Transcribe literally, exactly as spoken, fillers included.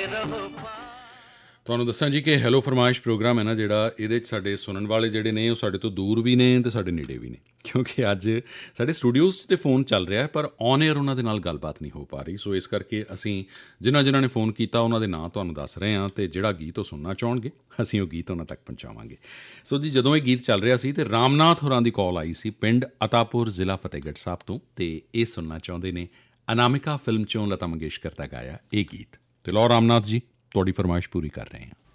ਤੁਹਾਨੂੰ ਦੱਸਾਂ ਜੀ ਕਿ ਹੈਲੋ ਫਰਮਾਇਸ਼ ਪ੍ਰੋਗਰਾਮ ਹੈ ਨਾ ਜਿਹੜਾ, ਇਹਦੇ 'ਚ ਸਾਡੇ ਸੁਣਨ ਵਾਲੇ ਜਿਹੜੇ ਨੇ ਉਹ ਸਾਡੇ ਤੋਂ ਦੂਰ ਵੀ ਨੇ ਅਤੇ ਸਾਡੇ ਨੇੜੇ ਵੀ ਨੇ, ਕਿਉਂਕਿ ਅੱਜ ਸਾਡੇ ਸਟੂਡੀਓਜ਼ 'ਤੇ ਫੋਨ ਚੱਲ ਰਿਹਾ ਪਰ ਔਨ ਏਅਰ ਉਹਨਾਂ ਦੇ ਨਾਲ ਗੱਲਬਾਤ ਨਹੀਂ ਹੋ ਪਾ ਰਹੀ। ਸੋ ਇਸ ਕਰਕੇ ਅਸੀਂ ਜਿਨ੍ਹਾਂ ਜਿਨ੍ਹਾਂ ਨੇ ਫ਼ੋਨ ਕੀਤਾ ਉਹਨਾਂ ਦੇ ਨਾਂ ਤੁਹਾਨੂੰ ਦੱਸ ਰਹੇ ਹਾਂ, ਅਤੇ ਜਿਹੜਾ ਗੀਤ ਉਹ ਸੁਣਨਾ ਚਾਹਣਗੇ ਅਸੀਂ ਉਹ ਗੀਤ ਉਹਨਾਂ ਤੱਕ ਪਹੁੰਚਾਵਾਂਗੇ। ਸੋ ਜੀ ਜਦੋਂ ਇਹ ਗੀਤ ਚੱਲ ਰਿਹਾ ਸੀ ਅਤੇ ਰਾਮਨਾਥ ਹੋਰਾਂ ਦੀ ਕਾਲ ਆਈ ਸੀ ਪਿੰਡ ਅਤਾਪੁਰ ਜ਼ਿਲ੍ਹਾ ਫਤਿਹਗੜ੍ਹ ਸਾਹਿਬ ਤੋਂ, ਅਤੇ ਇਹ ਸੁਣਨਾ ਚਾਹੁੰਦੇ ਨੇ ਅਨਾਮਿਕਾ ਫਿਲਮ 'ਚੋਂ ਲਤਾ ਮੰਗੇਸ਼ਕਰ ਦਾ ਗਾਇਆ ਇਹ ਗੀਤ। ਅਤੇ ਲਓ ਰਾਮਨਾਥ ਜੀ, ਤੁਹਾਡੀ ਫਰਮਾਇਸ਼ ਪੂਰੀ ਕਰ ਰਹੇ ਹਾਂ।